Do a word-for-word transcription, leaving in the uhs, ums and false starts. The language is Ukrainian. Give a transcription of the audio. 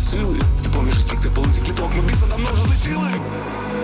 сили. І поміж усіх цих полиць кліток ми біса давно вже злетіли.